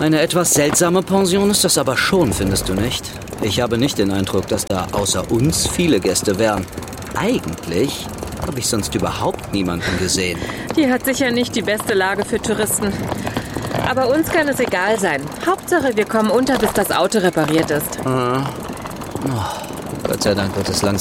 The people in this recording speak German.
Eine etwas seltsame Pension ist das aber schon, findest du nicht? Ich habe nicht den Eindruck, dass da außer uns viele Gäste wären. Eigentlich habe ich sonst überhaupt niemanden gesehen. Die hat sicher nicht die beste Lage für Touristen. Aber uns kann es egal sein. Hauptsache, wir kommen unter, bis das Auto repariert ist. Gott sei Dank wird das Land